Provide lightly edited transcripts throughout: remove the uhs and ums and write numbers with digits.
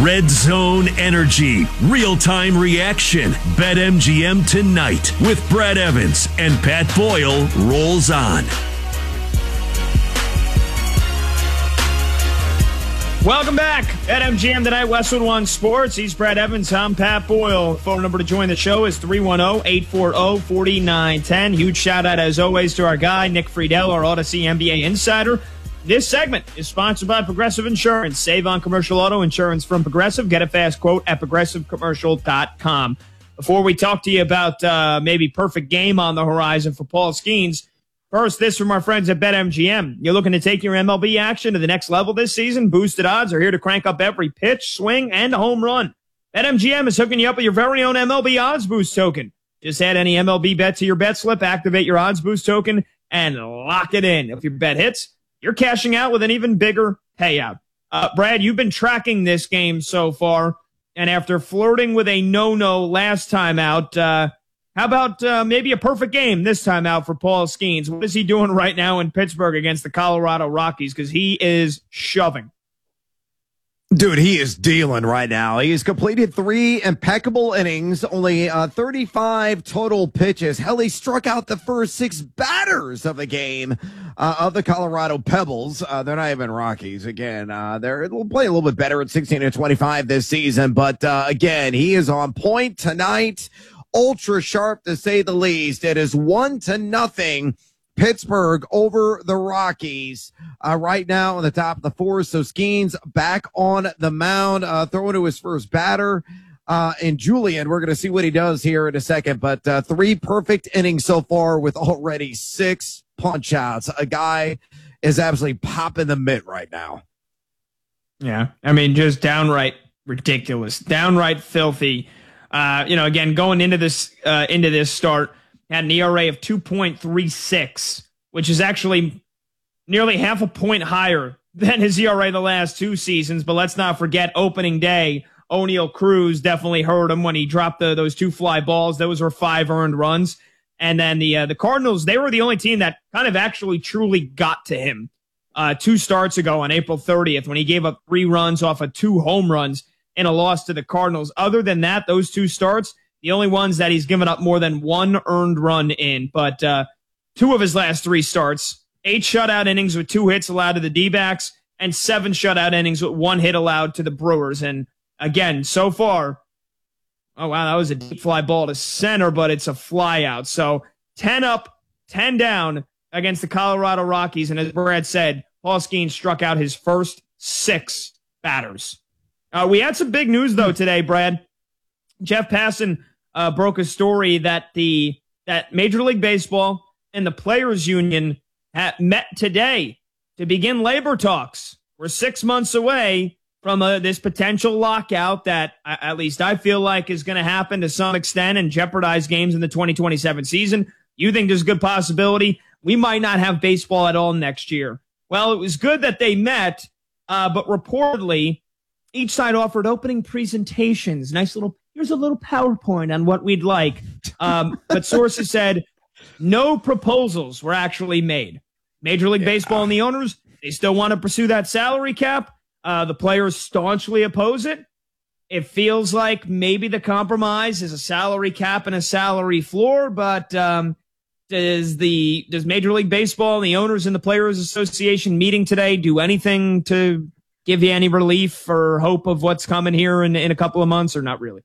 Red Zone Energy, real-time reaction. BetMGM tonight with Brad Evans and Pat Boyle rolls on. Welcome back. BetMGM tonight, Westwood One Sports. He's Brad Evans. I'm Pat Boyle. Phone number to join the show is 310-840-4910. Huge shout out, as always, to our guy, Nick Friedel, our Odyssey NBA insider. This segment is sponsored by Progressive Insurance. Save on commercial auto insurance from Progressive. Get a fast quote at progressivecommercial.com. Before we talk to you about maybe perfect game on the horizon for Paul Skeens, first, this from our friends at BetMGM. You're looking to take your MLB action to the next level this season? Boosted odds are here to crank up every pitch, swing, and home run. BetMGM is hooking you up with your very own MLB Odds Boost token. Just add any MLB bet to your bet slip, activate your Odds Boost token, and lock it in. If your bet hits, you're cashing out with an even bigger payout. Brad, you've been tracking this game so far, and after flirting with a no-no last time out, how about maybe a perfect game this time out for Paul Skeens? What is he doing right now in Pittsburgh against the Colorado Rockies? Because he is shoving. Dude, he is dealing right now. He's completed 3 impeccable innings, only 35 total pitches. Hell, he struck out the first 6 batters of the game of the Colorado Pebbles. They're not even Rockies. Again, they're play a little bit better at 16-25 this season. But again, he is on point tonight. Ultra sharp, to say the least. It is 1-0 Pittsburgh over the Rockies right now on the top of the 4th. So Skeens back on the mound, throwing to his first batter. And Julian, we're going to see what he does here in a second. But 3 perfect innings so far with already 6 punch outs. A guy is absolutely popping the mitt right now. Yeah, I mean, just downright ridiculous, downright filthy. Again, going into this start, had an ERA of 2.36, which is actually nearly half a point higher than his ERA the last 2 seasons. But let's not forget, opening day, O'Neal Cruz definitely hurt him when he dropped those 2 fly balls. Those were 5 earned runs. And then the Cardinals, they were the only team that kind of actually truly got to him 2 starts ago on April 30th when he gave up 3 runs off of 2 home runs in a loss to the Cardinals. Other than that, those 2 starts, the only ones that he's given up more than 1 earned run in. But 2 of his last 3 starts, 8 shutout innings with 2 hits allowed to the D-backs, and 7 shutout innings with 1 hit allowed to the Brewers. And again, so far, oh wow, that was a deep fly ball to center, but it's a fly out. So 10 up, 10 down against the Colorado Rockies. And as Brad said, Paul Skeens struck out his first 6 batters. We had some big news, though, today, Brad. Jeff Passan broke a story that that Major League Baseball and the Players Union met today to begin labor talks. We're 6 months away from this potential lockout that, at least I feel like, is going to happen to some extent and jeopardize games in the 2027 season. You think there's a good possibility we might not have baseball at all next year? Well, it was good that they met, but reportedly, each side offered opening presentations. Here's a little PowerPoint on what we'd like. But sources said no proposals were actually made. Major League Baseball and the owners, they still want to pursue that salary cap. The players staunchly oppose it. It feels like maybe the compromise is a salary cap and a salary floor, but does Major League Baseball and the owners and the Players Association meeting today do anything to give you any relief or hope of what's coming here in a couple of months, or not really?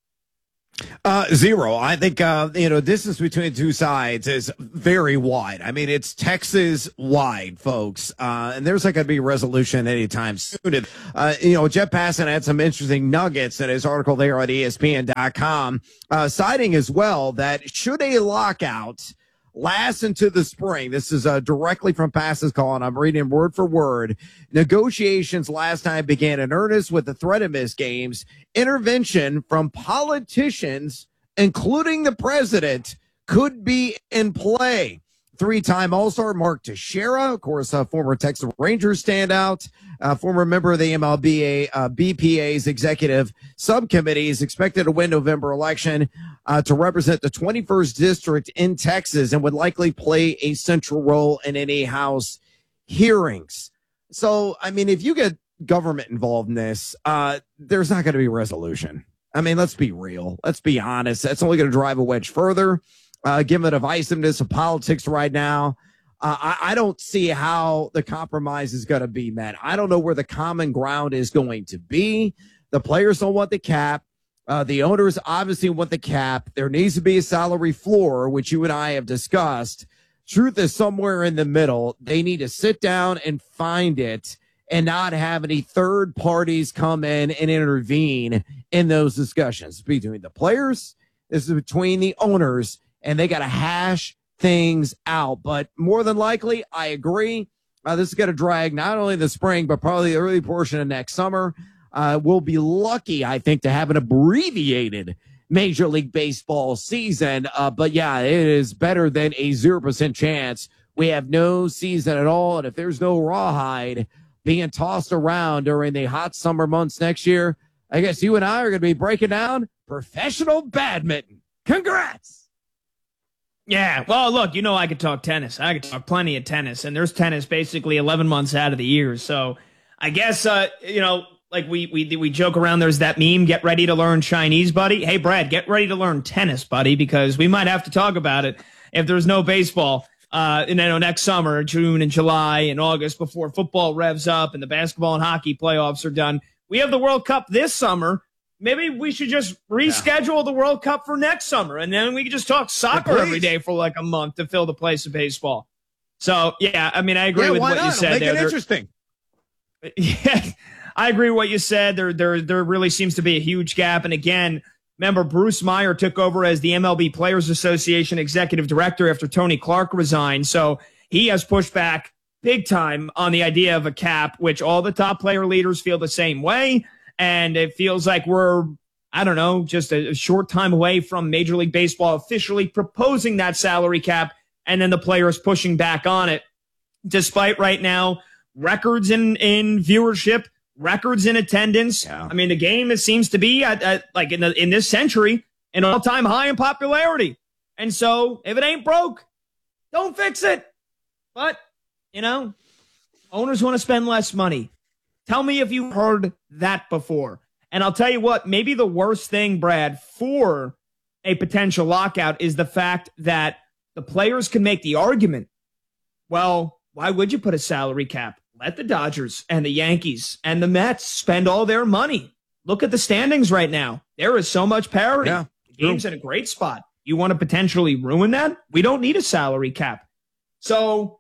Zero. I think, distance between the 2 sides is very wide. I mean, it's Texas wide, folks. And there's not going to be a resolution anytime soon. Jeff Passan had some interesting nuggets in his article there on ESPN.com, citing as well that should a lockout last into the spring. This is directly from Passan's call, and I'm reading word for word. Negotiations last time began in earnest with the threat of missed games. Intervention from politicians, including the president, could be in play. 3-time All-Star Mark Teixeira, of course, a former Texas Rangers standout, former member of the MLB BPA's executive subcommittee, is expected to win November election to represent the 21st district in Texas and would likely play a central role in any House hearings. So, I mean, if you get government involved in this, there's not going to be a resolution. I mean, let's be real. Let's be honest. That's only going to drive a wedge further. Given the divisiveness of politics right now, I don't see how the compromise is going to be met. I don't know where the common ground is going to be. The players don't want the cap. The owners obviously want the cap. There needs to be a salary floor, which you and I have discussed. Truth is somewhere in the middle. They need to sit down and find it and not have any third parties come in and intervene in those discussions between the players. This is between the owners, and they got to hash things out. But more than likely, I agree. This is going to drag not only the spring, but probably the early portion of next summer. We'll be lucky, I think, to have an abbreviated Major League Baseball season. But yeah, it is better than a 0% chance we have no season at all. And if there's no rawhide being tossed around during the hot summer months next year, I guess you and I are going to be breaking down professional badminton. Congrats. Yeah, well, look, I could talk tennis. I could talk plenty of tennis, and there's tennis basically 11 months out of the year. So I guess, like we joke around, there's that meme, get ready to learn Chinese, buddy. Hey, Brad, get ready to learn tennis, buddy, because we might have to talk about it if there's no baseball, next summer, June and July and August, before football revs up and the basketball and hockey playoffs are done. We have the World Cup this summer. Maybe we should just reschedule the World Cup for next summer, and then we can just talk soccer every day for like a month to fill the place of baseball. So, yeah, I mean, I agree with what you said there. Make it interesting. Yeah, I agree with what you said. There really seems to be a huge gap. And again, remember, Bruce Meyer took over as the MLB Players Association executive director after Tony Clark resigned. So he has pushed back big time on the idea of a cap, which all the top player leaders feel the same way. And it feels like we're, just a short time away from Major League Baseball officially proposing that salary cap, and then the players pushing back on it. Despite right now records in viewership, records in attendance. Yeah. I mean, the game seems to be at in this century an all-time high in popularity. And so if it ain't broke, don't fix it. But, owners want to spend less money. Tell me if you've heard that before. And I'll tell you what, maybe the worst thing, Brad, for a potential lockout is the fact that the players can make the argument, well, why would you put a salary cap? Let the Dodgers and the Yankees and the Mets spend all their money. Look at the standings right now. There is so much parity. Yeah, the game's in a great spot. You want to potentially ruin that? We don't need a salary cap. So,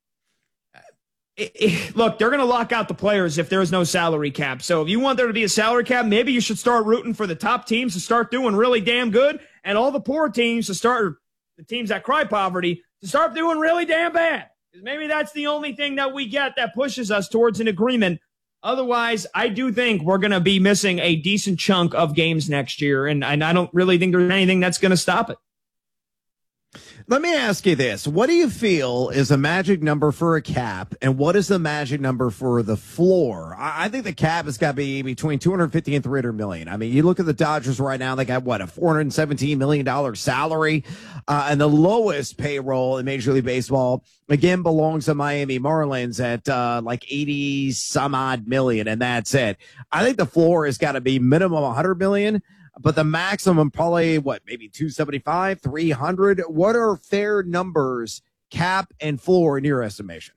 look, they're going to lock out the players if there's no salary cap. So if you want there to be a salary cap, maybe you should start rooting for the top teams to start doing really damn good, and all the poor teams the teams that cry poverty, to start doing really damn bad. Because maybe that's the only thing that we get that pushes us towards an agreement. Otherwise, I do think we're going to be missing a decent chunk of games next year, and I don't really think there's anything that's going to stop it. Let me ask you this. What do you feel is a magic number for a cap, and what is the magic number for the floor? I think the cap has got to be between $250 and $300 million. I mean, you look at the Dodgers right now, they got, a $417 million salary, and the lowest payroll in Major League Baseball, again, belongs to Miami Marlins at like 80 some odd million, and that's it. I think the floor has got to be minimum $100 million. But the maximum probably, maybe 275, 300? What are fair numbers, cap and floor, in your estimation?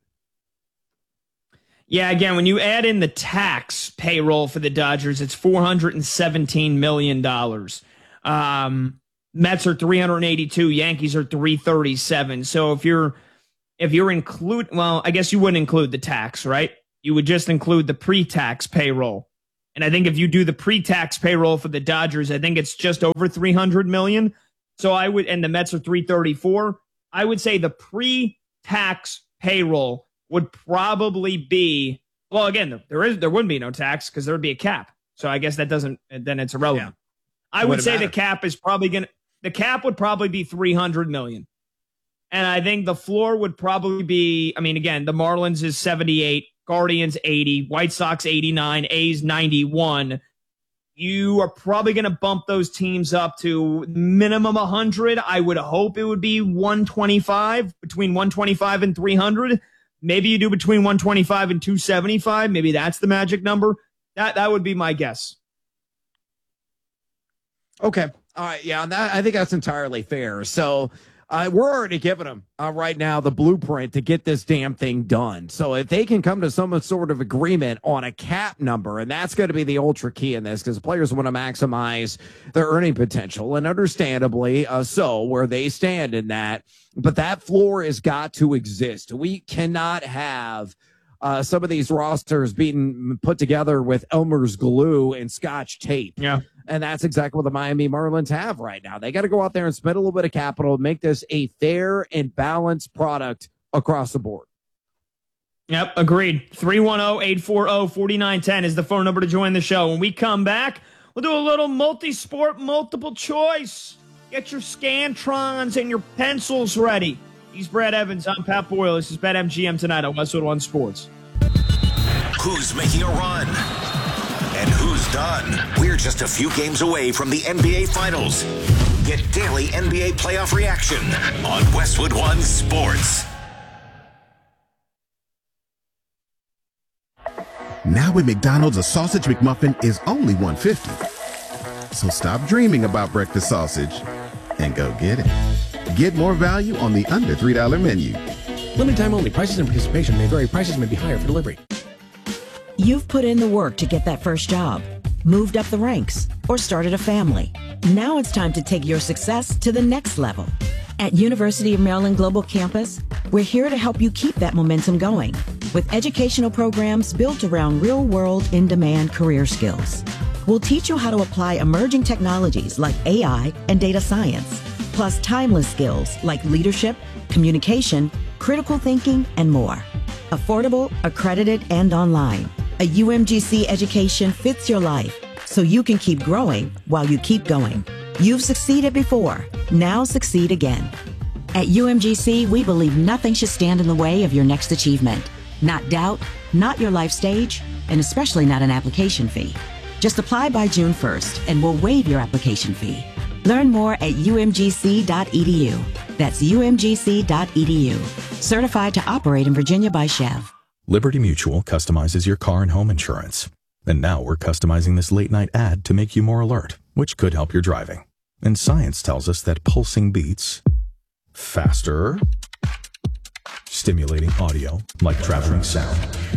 Yeah, again, when you add in the tax payroll for the Dodgers, it's $417 million. Mets are 382, Yankees are 337. So if you're I guess you wouldn't include the tax, right? You would just include the pre-tax payroll. And I think if you do the pre-tax payroll for the Dodgers, I think it's just over $300 million. So and the Mets are 334. I would say the pre-tax payroll would probably be, well, again, there wouldn't be no tax because there would be a cap. So I guess then it's irrelevant. Yeah. I would say the cap would probably be $300 million. And I think the floor would probably be, again, the Marlins is 78. Guardians 80, White Sox 89, A's 91. You are probably going to bump those teams up to minimum 100. I would hope it would be 125, between 125 and 300. Maybe you do between 125 and 275. Maybe that's the magic number. That would be my guess. Okay. All right. Yeah. I think that's entirely fair. So we're already giving them right now the blueprint to get this damn thing done. So if they can come to some sort of agreement on a cap number, and that's going to be the ultra key in this, because players want to maximize their earning potential, and understandably so where they stand in that. But that floor has got to exist. We cannot have some of these rosters being put together with Elmer's glue and Scotch tape. Yeah. And that's exactly what the Miami Marlins have right now. They got to go out there and spend a little bit of capital, make this a fair and balanced product across the board. Yep, agreed. 310-840-4910 is the phone number to join the show. When we come back, we'll do a little multi-sport, multiple choice. Get your Scantrons and your pencils ready. He's Brad Evans. I'm Pat Boyle. This is BetMGM tonight on Westwood One Sports. Who's making a run? And who's done? We're just a few games away from the NBA Finals. Get daily NBA playoff reaction on Westwood One Sports. Now at McDonald's, a sausage McMuffin is only $1.50. So stop dreaming about breakfast sausage and go get it. Get more value on the under $3 menu. Limited time only. Prices and participation may vary. Prices may be higher for delivery. You've put in the work to get that first job, moved up the ranks, or started a family. Now it's time to take your success to the next level. At University of Maryland Global Campus, we're here to help you keep that momentum going with educational programs built around real-world, in-demand career skills. We'll teach you how to apply emerging technologies like AI and data science, plus timeless skills like leadership, communication, critical thinking, and more. Affordable, accredited, and online. A UMGC education fits your life, so you can keep growing while you keep going. You've succeeded before. Now succeed again. At UMGC, we believe nothing should stand in the way of your next achievement. Not doubt, not your life stage, and especially not an application fee. Just apply by June 1st, and we'll waive your application fee. Learn more at umgc.edu. That's umgc.edu. Certified to operate in Virginia by Chev. Liberty Mutual customizes your car and home insurance. And now we're customizing this late-night ad to make you more alert, which could help your driving. And science tells us that pulsing beats faster, stimulating audio like traveling sound,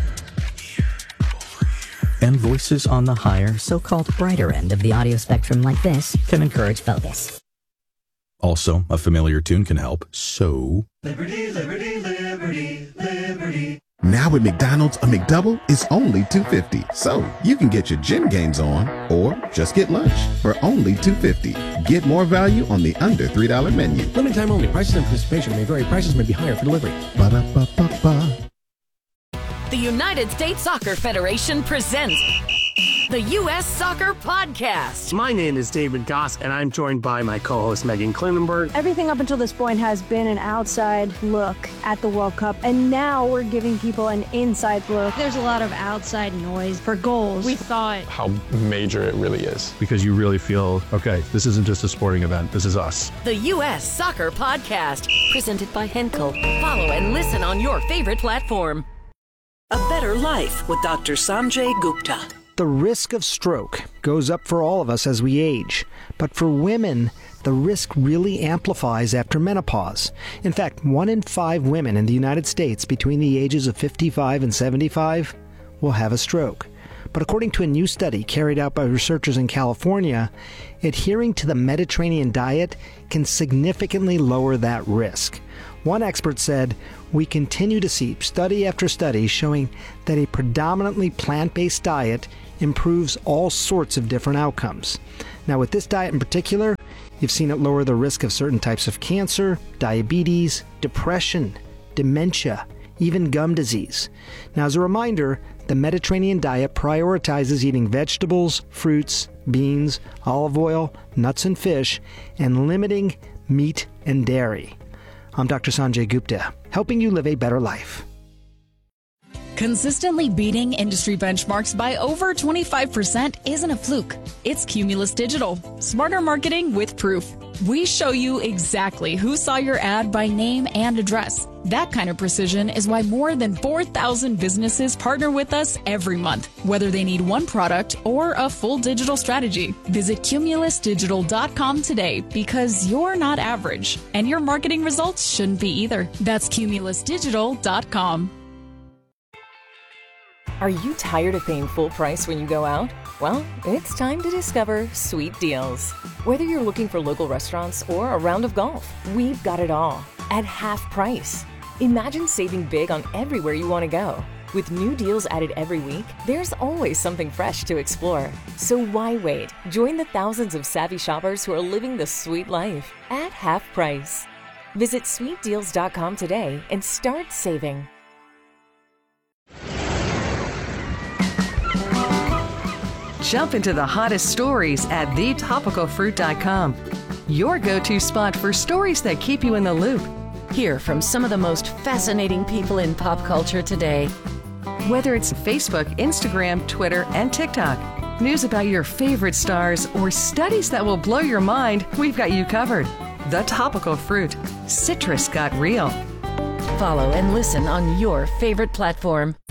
and voices on the higher, so-called brighter end of the audio spectrum like this can encourage focus. Also, a familiar tune can help, so... Liberty, liberty, liberty, liberty. Now at McDonald's, a McDouble is only $2.50. So you can get your gym gains on or just get lunch for only $2.50. Get more value on the under $3 menu. Limited time only. Prices and participation may vary. Prices may be higher for delivery. Ba-da-ba-ba-ba. The United States Soccer Federation presents the U.S. Soccer Podcast. My name is David Goss, and I'm joined by my co-host Megan Klinenberg. Everything up until this point has been an outside look at the World Cup, and now we're giving people an inside look. There's a lot of outside noise for goals. We thought how major it really is. Because you really feel, okay, this isn't just a sporting event, this is us. The U.S. Soccer Podcast, presented by Henkel. Follow and listen on your favorite platform. A better life with Dr. Sanjay Gupta. The risk of stroke goes up for all of us as we age, but for women, the risk really amplifies after menopause. In fact, 1 in 5 women in the United States between the ages of 55 and 75 will have a stroke. But according to a new study carried out by researchers in California, adhering to the Mediterranean diet can significantly lower that risk. One expert said, "We continue to see study after study showing that a predominantly plant-based diet improves all sorts of different outcomes." Now, with this diet in particular, you've seen it lower the risk of certain types of cancer, diabetes, depression, dementia, even gum disease. Now, as a reminder, the Mediterranean diet prioritizes eating vegetables, fruits, beans, olive oil, nuts and fish, and limiting meat and dairy. I'm Dr. Sanjay Gupta, helping you live a better life. Consistently beating industry benchmarks by over 25% isn't a fluke. It's Cumulus Digital. Smarter marketing with proof. We show you exactly who saw your ad by name and address. That kind of precision is why more than 4,000 businesses partner with us every month, whether they need one product or a full digital strategy. Visit cumulusdigital.com today because you're not average, and your marketing results shouldn't be either. That's cumulusdigital.com. Are you tired of paying full price when you go out? Well, it's time to discover Sweet Deals. Whether you're looking for local restaurants or a round of golf, we've got it all at half price. Imagine saving big on everywhere you want to go. With new deals added every week, there's always something fresh to explore. So why wait? Join the thousands of savvy shoppers who are living the sweet life at half price. Visit sweetdeals.com today and start saving. Jump into the hottest stories at thetopicalfruit.com. Your go-to spot for stories that keep you in the loop. Hear from some of the most fascinating people in pop culture today. Whether it's Facebook, Instagram, Twitter, and TikTok, news about your favorite stars, or studies that will blow your mind, we've got you covered. The Topical Fruit. Citrus got real. Follow and listen on your favorite platform.